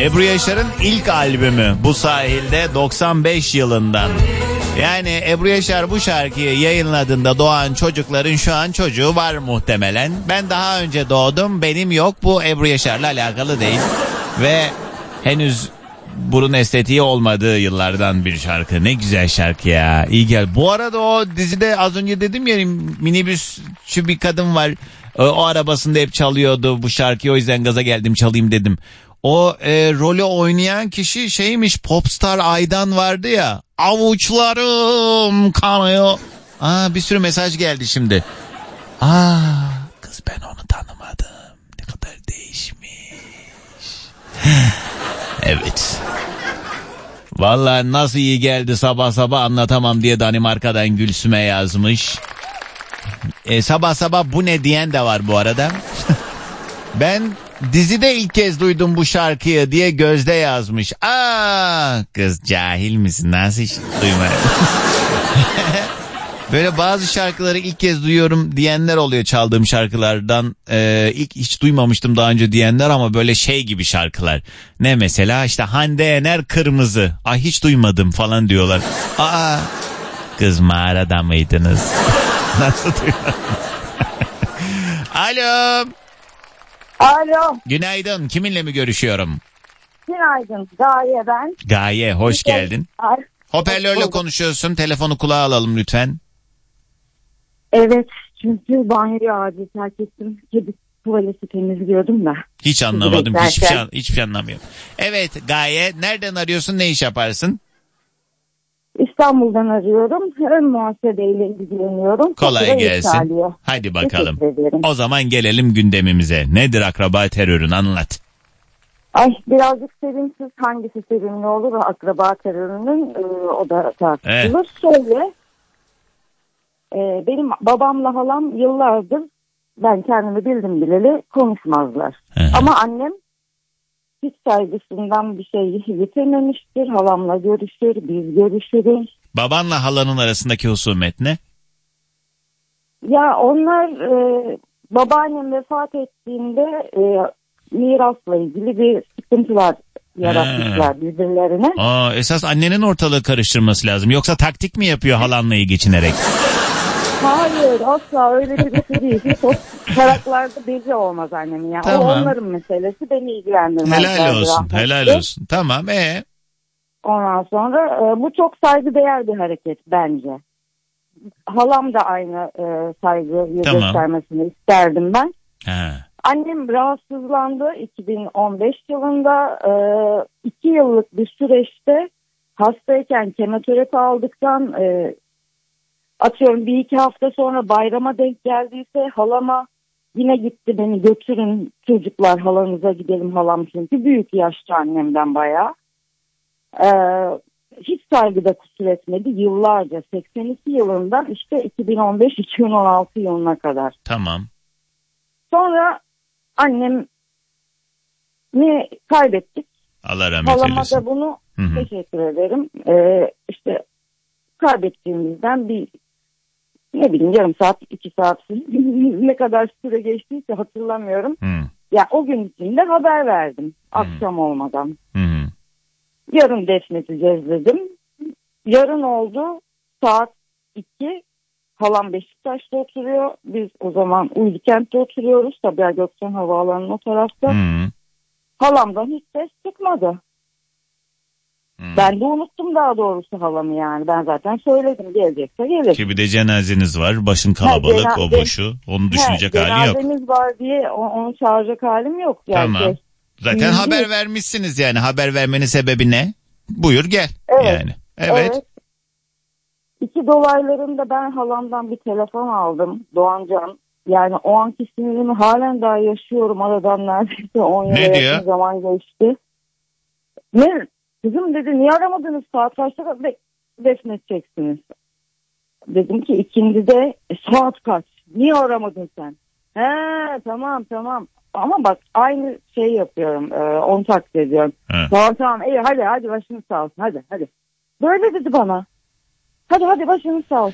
Ebru Yaşar'ın ilk albümü Bu Sahilde 95 yılından. Yani Ebru Yaşar bu şarkıyı yayınladığında doğan çocukların şu an çocuğu var muhtemelen. Ben daha önce doğdum, benim yok. Bu Ebru Yaşar'la alakalı değil. Ve henüz burun estetiği olmadığı yıllardan bir şarkı. Ne güzel şarkı ya. İyi gel. Bu arada o dizide az önce dedim ya, minibüsçü bir kadın var. O arabasında hep çalıyordu bu şarkıyı, o yüzden gaza geldim çalayım dedim. O rolü oynayan kişi şeymiş, Popstar Aydan vardı ya. Avuçlarım kanıyor. Bir sürü mesaj geldi şimdi. Kız ben onu tanımadım. Ne kadar değişmiş. Evet. Vallahi nasıl iyi geldi sabah sabah anlatamam diye Danimarka'dan Gülsüm'e yazmış. Sabah sabah bu ne diyen de var bu arada. Ben dizide ilk kez duydum bu şarkıyı diye Gözde yazmış. Kız cahil misin? Nasıl hiç duymadın? Böyle bazı şarkıları ilk kez duyuyorum diyenler oluyor çaldığım şarkılardan. İlk hiç duymamıştım daha önce diyenler, ama böyle şey gibi şarkılar. Ne mesela işte Hande Yener Kırmızı. Hiç duymadım falan diyorlar. Kız mağarada mıydınız? Nasıl duymadınız? Alo. Alo. Günaydın. Kiminle mi görüşüyorum? Günaydın. Gaye ben. Gaye hoş geldin. Hoparlörle konuşuyorsun. Telefonu kulağa alalım lütfen. Evet. Çünkü banyoyu acil terk ettim. Kedi tuvaleti temizliyordum da. Hiç anlamadım. Hiçbir şey anlamıyorum. Evet Gaye, nereden arıyorsun? Ne iş yaparsın? İstanbul'dan arıyorum. Ön muhasebeyle ilgileniyorum. Kolay gelsin. Hadi bakalım. O zaman gelelim gündemimize. Nedir akraba terörün, anlat. Birazcık sevimsiz, hangisi sevimli olur akraba terörünün, o da tartışılır. Şöyle, benim babamla halam yıllardır, ben kendimi bildim bileli, konuşmazlar. Ama annem hiç saygısından bir şey yitirmemiştir. Halamla görüşür, biz görüşürüz. Babanla halanın arasındaki husumet ne? Ya onlar babaannem vefat ettiğinde mirasla ilgili bir sıkıntılar yaratmışlar birbirlerine. Esas annenin ortalığı karıştırması lazım. Yoksa taktik mi yapıyor halanla iyi geçinerek? Hayır, asla öyle bir şey değil. Hiç o taraklarda bezi olmaz annemin ya. Tamam. O onların meselesi, beni ilgilendirmez. Helal olsun. Tamam. Ondan sonra bu çok saygıdeğer bir hareket bence. Halam da aynı saygıyı göstermesini isterdim ben. Annem rahatsızlandı 2015 yılında. 2 yıllık bir süreçte hastayken kemoterapi aldıktan atıyorum 1-2 hafta sonra bayrama denk geldiyse halama yine gitti, beni götürün çocuklar halanıza gidelim, halam çünkü büyük yaşta annemden bayağı. Hiç saygıda kusur etmedi yıllarca, 82 yılından işte 2015-2016 yılına kadar. Tamam. Sonra annemi kaybettik. Allah rahmet eylesin. Halama da bunu teşekkür ederim. İşte kaybettiğimizden bir yarım saat 2 saat ne kadar süre geçtiyse hatırlamıyorum. Ya o gün içinde haber verdim akşam olmadan. Yarın defnedeceğiz dedim. Yarın oldu saat 2. Halam Beşiktaş'ta oturuyor. Biz o zaman Uydukent'te oturuyoruz. Sabiha Gökçen Havaalanı'nın o tarafta. Halamdan hiç ses çıkmadı. Ben de unuttum daha doğrusu halamı yani. Ben zaten söyledim, gelecekse gelir. Ki bir de cenazeniz var. Başın kalabalık, o boşu. Onu düşünecek hali yok. Cenazemiz var diye onu çağıracak halim yok. Yani tamam. Zaten haber vermişsiniz yani. Haber vermenin sebebi ne? Buyur gel. Evet. Yani. Evet. 2 dolaylarında ben halamdan bir telefon aldım. Doğancan. Yani o anki sinirimi halen daha yaşıyorum. Aradan neredeyse 10 yıla yakın zaman geçti. Ne? Kızım dedi, niye aramadınız, saat kaçta defnedeceksiniz? Dedim ki ikindide. Saat kaç? Niye aramadın sen? Tamam. Ama bak aynı şey yapıyorum. Onu takdir ediyorum. Tamam iyi hadi başınız sağ olsun hadi. Böyle dedi bana. Hadi başınız sağ olsun.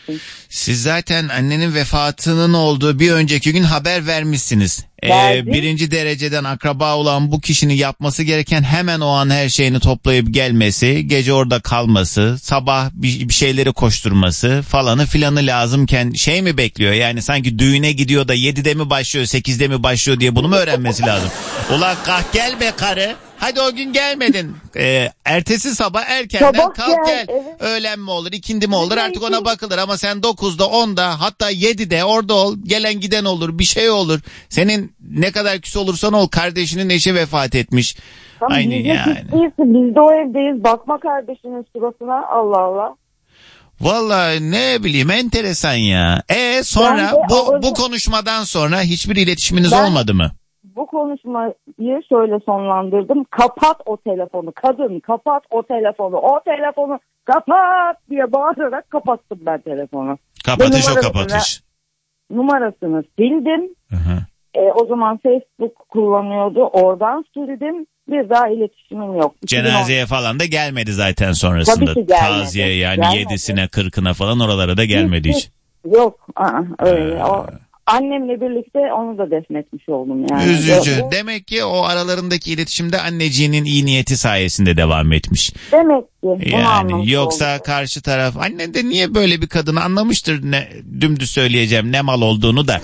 Siz zaten annenin vefatının olduğu bir önceki gün haber vermişsiniz. Birinci dereceden akraba olan bu kişinin yapması gereken hemen o an her şeyini toplayıp gelmesi, gece orada kalması, sabah bir şeyleri koşturması falanı filanı lazımken şey mi bekliyor? Yani sanki düğüne gidiyor da 7'de mi başlıyor 8'de mi başlıyor diye bunu mu öğrenmesi lazım? Ulan kalk gel be karı. Hadi o gün gelmedin. Ertesi sabah erkenden kalk gel. Evet. Öğlen mi olur, ikindi mi olur artık ona bakılır. Ama sen 9'da, 10'da hatta 7'de orada ol. Gelen giden olur, bir şey olur. Senin ne kadar küs olursan ol, kardeşinin eşi vefat etmiş. Tamam, aynı yani. Biz de o evdeyiz. Bakma kardeşinin suratına, Allah Allah. Vallahi ne bileyim, enteresan ya. Sonra bu konuşmadan sonra hiçbir iletişiminiz olmadı mı? Bu konuşmayı şöyle sonlandırdım. Kapat o telefonu kadın, kapat o telefonu. O telefonu kapat diye bağırarak kapattım ben telefonu. Kapatış o kapatış. Numarasını sildim. O zaman Facebook kullanıyordu. Oradan sildim. Bir daha iletişimim yok. Cenazeye falan da gelmedi zaten sonrasında. Tabii ki gelmedi. Taziye yani gelmedi. 7'sine 40'ına falan oralara da gelmedi hiç. Yok. Öyle. Annemle birlikte onu da defnetmiş oldum yani. Üzücü. Demek ki o aralarındaki iletişimde anneciğinin iyi niyeti sayesinde devam etmiş. Demek ki. Yani yoksa karşı taraf annen de niye böyle bir kadını anlamıştır, dümdüz söyleyeceğim ne mal olduğunu da.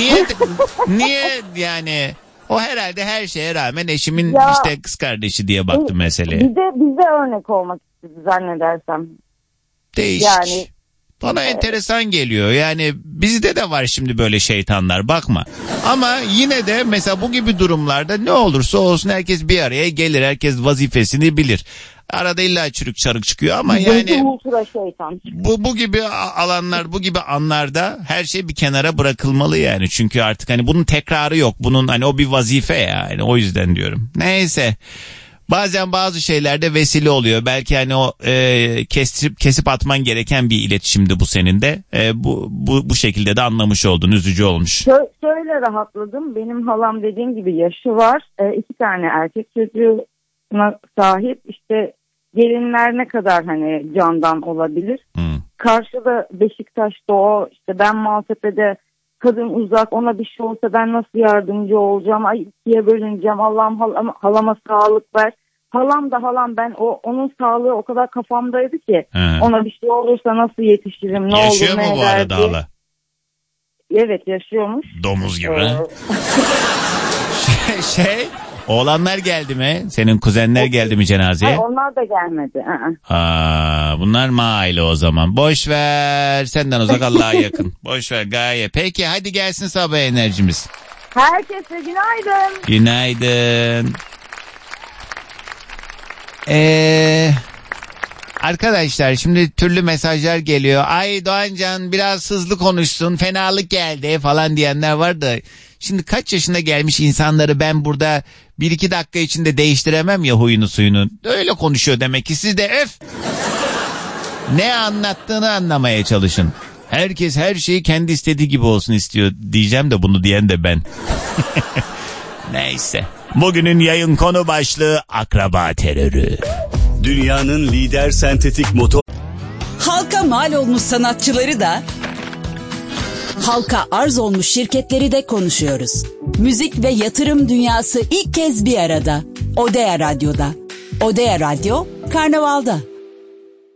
Niye yani o herhalde her şeye rağmen eşimin işte kız kardeşi diye baktı meseleye. Bize örnek olmak istedi zannedersem. Değişik. Yani bana enteresan geliyor. Yani bizde de var şimdi böyle şeytanlar, bakma. Ama yine de mesela bu gibi durumlarda ne olursa olsun herkes bir araya gelir. Herkes vazifesini bilir. Arada illa çürük çarık çıkıyor ama yani bu gibi alanlar, bu gibi anlarda her şey bir kenara bırakılmalı yani. Çünkü artık hani bunun tekrarı yok. Bunun hani o bir vazife yani, o yüzden diyorum. Neyse. Bazen bazı şeylerde vesile oluyor. Belki hani o kesip atman gereken bir iletişimdi bu senin de. Bu şekilde de anlamış oldun. Üzücü olmuş. Şöyle rahatladım. Benim halam dediğim gibi yaşı var. 2 tane erkek çocuğuna sahip. İşte gelinler ne kadar hani candan olabilir. Karşıda Beşiktaş'ta o, işte ben Maltepe'de, kadın uzak, ona bir şey olsa ben nasıl yardımcı olacağım? Ay 2'ye bölüneceğim. Allah'ım halama sağlık ver. Halam ben onun sağlığı o kadar kafamdaydı ki ona bir şey olursa nasıl yetişirim, ne yaşıyor olur, ne eder diye. Yaşıyor mu bu arada hala? Evet, yaşıyormuş. Domuz gibi. Oğlanlar geldi mi? Senin kuzenler geldi mi cenazeye? Onlar da gelmedi. Bunlar aile o zaman. Boş ver. Senden uzak, Allah'a yakın. Boş ver gaye. Peki hadi gelsin sabah enerjimiz. Herkese günaydın. Günaydın. Arkadaşlar şimdi türlü mesajlar geliyor. Ay Doğancan biraz hızlı konuşsun, fenalık geldi falan diyenler var da. Şimdi kaç yaşına gelmiş insanları ben burada 1-2 dakika içinde değiştiremem ya huyunu suyunu. Öyle konuşuyor demek ki, siz de ne anlattığını anlamaya çalışın. Herkes her şeyi kendi istediği gibi olsun istiyor diyeceğim de bunu diyen de ben. Neyse. Bugünün yayın konu başlığı akraba terörü. Dünyanın lider sentetik motor. Halka mal olmuş sanatçıları da, halka arz olmuş şirketleri de konuşuyoruz. Müzik ve yatırım dünyası ilk kez bir arada. Odea Radyo'da. Odea Radyo, Karnaval'da.